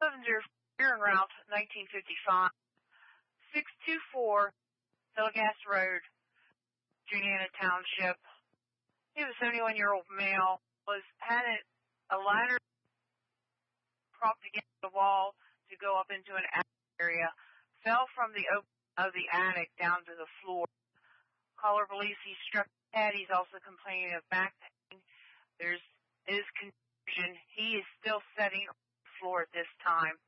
Clevenger, Hearing Route, 1955, 624 Hillegas Road, Juniata Township. He was a 71-year-old male, had a ladder propped against the wall to go up into an attic area, fell from the opening of the attic down to the floor. Caller believes he struck his head. He's also complaining of back pain. There is confusion. He is still sitting on the floor at this time.